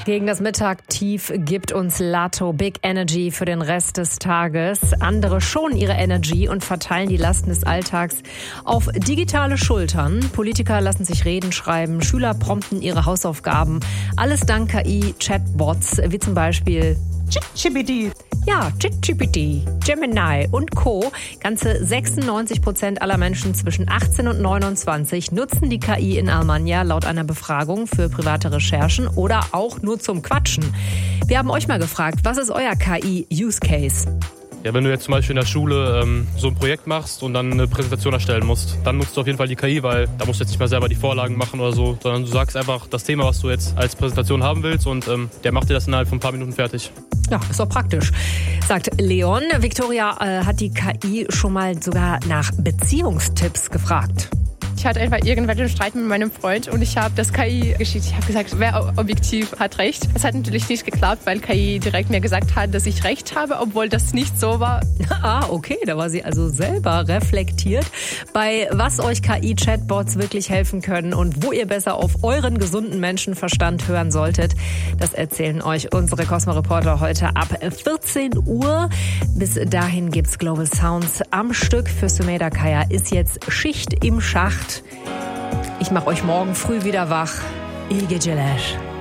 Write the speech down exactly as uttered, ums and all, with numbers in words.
Gegen das Mittagtief gibt uns Lato Big Energy für den Rest des Tages. Andere schonen ihre Energy und verteilen die Lasten des Alltags auf digitale Schultern. Politiker lassen sich Reden schreiben, Schüler prompten ihre Hausaufgaben. Alles dank K I-Chatbots, wie zum Beispiel ChatGPT. Ja, ChatGPT, Gemini und Co. Ganze sechsundneunzig Prozent aller Menschen zwischen achtzehn und neunundzwanzig nutzen die K I in Almania laut einer Befragung für private Recherchen oder auch nur zum Quatschen. Wir haben euch mal gefragt, was ist euer K I-Use-Case? Ja, wenn du jetzt zum Beispiel in der Schule ähm, so ein Projekt machst und dann eine Präsentation erstellen musst, dann nutzt du auf jeden Fall die K I, weil da musst du jetzt nicht mehr selber die Vorlagen machen oder so, sondern du sagst einfach das Thema, was du jetzt als Präsentation haben willst und ähm, der macht dir das innerhalb von ein paar Minuten fertig. Ja, ist doch praktisch, sagt Leon. Victoria äh, hat die K I schon mal sogar nach Beziehungstipps gefragt. Ich hatte einfach irgendwelchen Streit mit meinem Freund und ich habe das K I geschickt. Ich habe gesagt, wer objektiv hat recht. Es hat natürlich nicht geklappt, weil K I direkt mir gesagt hat, dass ich recht habe, obwohl das nicht so war. Ah, okay, da war sie also selber reflektiert. Bei was euch K I-Chatbots wirklich helfen können und wo ihr besser auf euren gesunden Menschenverstand hören solltet, das erzählen euch unsere Cosmo-Reporter heute ab vierzehn Uhr. Bis dahin gibt's Global Sounds am Stück. Für Sumeda Kaya ist jetzt Schicht im Schacht. Ich mache euch morgen früh wieder wach. İyi geceler.